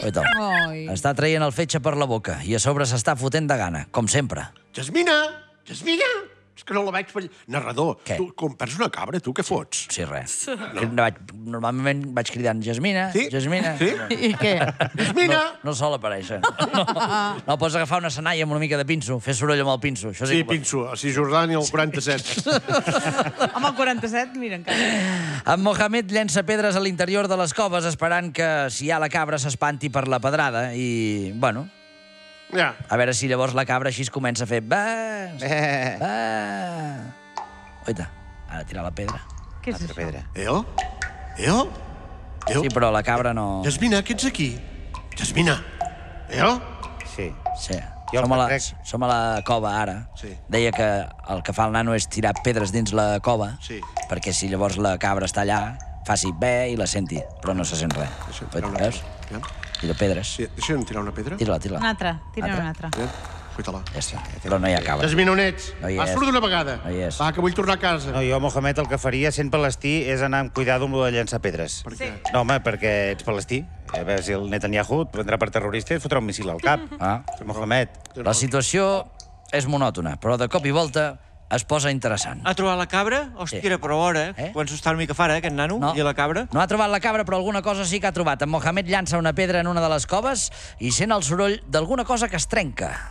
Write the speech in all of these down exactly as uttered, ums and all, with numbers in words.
Oita, està traient el fetge per la boca i a sobre s'està fotent de gana, com sempre. Jasmina! Jasmina! És que no la veig... Narrador, Què? tu, quan perds una cabra, tu què fots? Sí, res. No. Vaig, normalment vaig cridant Jasmina, Sí? Jasmina. Sí? I què? Jasmina! No, no sol aparèixer. No, no, pots agafar una senaia amb una mica de pinso, fer soroll amb el pinso. Això Sí, que pot- pinso, a Cisjordània, al quaranta-set. Home, el quaranta-set, mira, encara. En Mohamed llença pedres a l'interior de les coves esperant que, si hi ha la cabra, s'espanti per la pedrada i, bueno, Ja. a veure si llavors la cabra així es comença a fer... Ba, Eh, ba. Oita, ara tirar la pedra. Què és altra això? pedra. Eo? Eo? Eo? Sí, però la cabra no... Jasmina, què ets aquí? Jasmina! Eo? Sí. Sí. Jo Som a, la, crec. som a la cova, ara. Sí. Deia que el que fa el nano és tirar pedres dins la cova, Sí. perquè si llavors la cabra està allà, faci bé i la senti, però no se sent res. Deixa'm Oita, tirar una veus? pedra. Ja. Tira pedres. Sí, deixa'm tirar una pedra. Tira-la, Un tira-la. altre, tira Altre? un altre. Ja. Cuita-la. Ja està. Però no hi ha cabra. Jasmina, on ets? No hi Vas és. surt d'una vegada. No hi és. Va, que vull tornar a casa. No, jo, Mohamed, el que faria, sent palestí, és anar amb cuidado amb lo de llançar pedres. Per què? No, home, perquè ets palestí. A veure si el Netanyahu et prendrà per terrorista i et fotrà un missil al cap. Ah. Mohamed. La situació és monòtona, però de cop i volta es posa interessant. Ha trobat la cabra? Hòstia, Sí. però ara, Eh? eh? Quan s'ho està una mica fara, eh, aquest nano, No. i la cabra. No ha trobat la cabra, però alguna cosa sí que ha trobat. En Mohamed llança una pedra en una de les coves i sent el soroll d'alguna cosa que es trenca.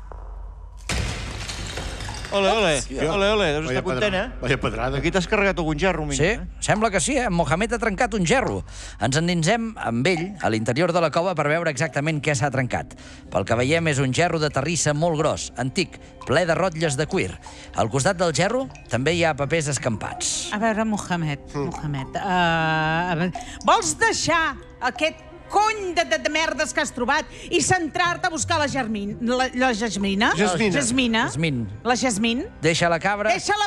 Ole, ole, ole, ole, deus Vaya estar content, pedrada. eh? Vaya pedrada. Aquí t'has carregat algun gerro, mica. Sí, Eh? sembla que sí, eh? En Mohamed ha trencat un gerro. Ens endinsem amb ell a l'interior de la cova per veure exactament què s'ha trencat. Pel que veiem és un gerro de terrissa molt gros, antic, ple de rotlles de cuir. Al costat del gerro també hi ha papers escampats. A veure, Mohamed, Mohamed, uh, vols deixar aquest cony de, de, de merdes que has trobat i centrar-te a buscar la Germin, la, la Jasmina? Jasmina. Jasmina? Jasmin, La Jasmin? deixa la cabra... Deixa-la...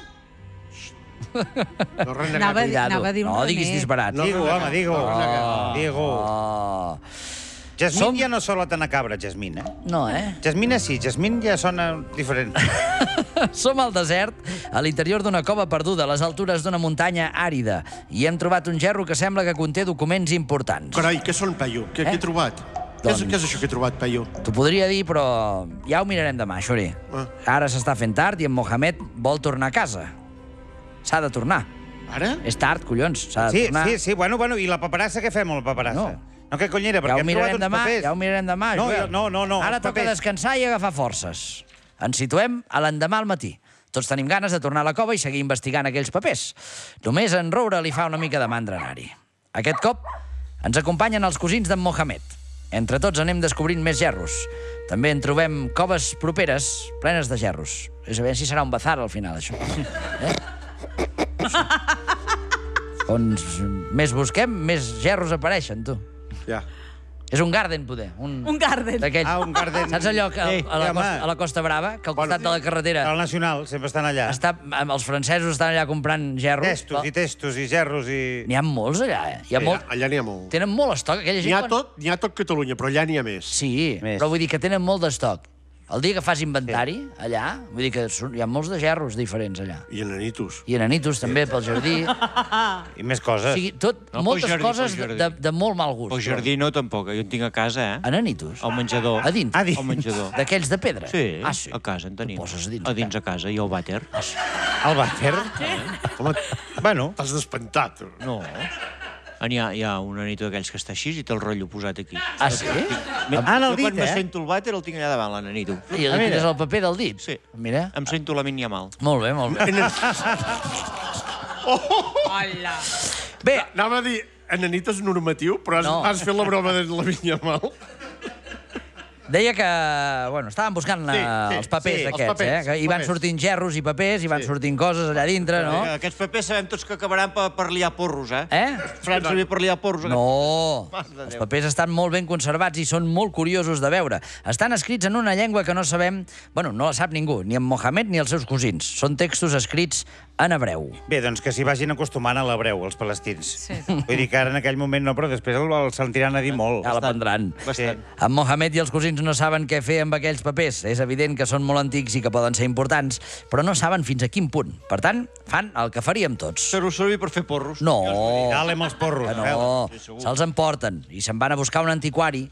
No renegat. Anava a dir- Cuidado. anava a dir un No diguis rené. disbarat. No, Digo, home, digo. no, Digo. Oh. Jasmine Som- ja no sona tan a cabra, Jasmine, eh? No, eh? Jasmine sí, Jasmine ja sona diferent. Som al desert, a l'interior d'una cova perduda, a les altures d'una muntanya àrida, i hem trobat un gerro que sembla que conté documents importants. Carai, què són, Peyu? Què, Eh? què he trobat? Què, és, Doncs- què és això que he trobat, Peyu? T'ho podria dir, però ja ho mirarem demà, Xuri. Ah. Ara s'està fent tard i en Mohamed vol tornar a casa. S'ha de tornar. Ara? És tard, collons, s'ha de Sí, tornar. sí, sí, bueno, bueno, i la paperassa, què fem amb la paperassa? No. No, què cony era? Ja Perquè ho hem mirarem trobat uns demà, papers. ja ho mirarem demà, No, Joel. jo- no, no, no, Ara els toca papers. descansar i agafar forces. Ens situem a l'endemà al matí. Tots tenim ganes de tornar a la cova i seguir investigant aquells papers. Només en Roure li fa una mica de mandra anar-hi. Aquest cop ens acompanyen els cosins d'en Mohamed. Entre tots anem descobrint més gerros. També en trobem coves properes plenes de gerros. És a veure si serà un bazar al final, això. Eh? On més busquem, més gerros apareixen, tu. Ja. És un garden, poder. Un, Un garden. d'aquells. Ah, un garden. Saps allò que Ei, a, la home. costa, a la Costa Brava, que al Bueno, costat de la carretera El Nacional, sempre estan allà. està, amb els francesos estan allà comprant gerros? Testos i testos i gerros i... N'hi ha molts allà, eh? Hi ha Allà, molt... allà n'hi ha molt. Tenen molt estoc, aquella gent... N'hi ha quan- tot, n'hi ha tot Catalunya, però allà n'hi ha més. Sí, Més. però vull dir que tenen molt d'estoc. El dia que fas inventari, allà, vull dir que són- hi ha molts de gerros diferents allà. I enanitos. I enanitos també pel jardí. O I més coses. sigui, tot, No, pel moltes jardí, coses pel jardí. de, de molt mal gust. Pel jardí no, tampoc. Jo en tinc a casa, eh? Enanitos? Al menjador. A dins? A dins. Al menjador. D'aquells de pedra? Sí, Ah, sí. a casa en tenim. Tu poses a dins, A dins a casa, i al vàter. El vàter? Home, Bueno, t'has despentat. No. Hi ha, hi ha un anito d'aquells que està així i té el rotllo posat aquí. Ah, sí? Ah, en el Jo dit, quan me eh? sento el vàter el tinc allà davant, l'ananito. I li tires el paper del dit? Sí. Mira. Em sento la mínia mal. Molt bé, molt bé. Hola. Bé, Anava a dir enanitos normatiu, però has, No. has fet la broma de la vinya mal. deia que, bueno, estàvem buscant Sí, eh, sí, els papers sí, els aquests, papers, eh? Que hi van papers. sortint gerros i papers, i van Sí. sortint coses allà dintre, no? Eh, Aquests papers sabem tots que acabaran per, per liar porros, eh? Eh? Faran servir per liar porros. No, Mare de els Déu. papers estan molt ben conservats i són molt curiosos de veure. Estan escrits en una llengua que no sabem... Bueno, no la sap ningú, ni en Mohamed ni els seus cosins. Són textos escrits en hebreu. bé, doncs que s'hi vagin acostumant a l'hebreu, els palestins. Sí. Vull dir que ara en aquell moment no, però després el, el sentiran a dir molt. Ja l'aprendran. Bastant. En Mohamed i els cosins no saben què fer amb aquells papers. És evident que són molt antics i que poden ser importants, però no saben fins a quin punt. Per tant, fan el que faríem tots. Fer-ho servir per fer porros. No, Dale amb els porros. que Fel. no, se'ls emporten i se'n van a buscar un antiquari